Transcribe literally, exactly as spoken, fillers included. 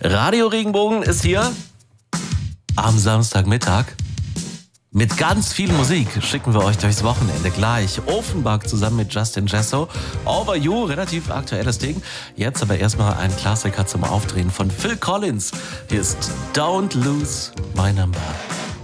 Radio Regenbogen ist hier am Samstagmittag. Mit ganz viel Musik schicken wir euch durchs Wochenende gleich. Offenbach zusammen mit Justin Jesso. Over You, relativ aktuelles Ding. Jetzt aber erstmal ein Klassiker zum Aufdrehen von Phil Collins. Hier ist Don't Lose My Number.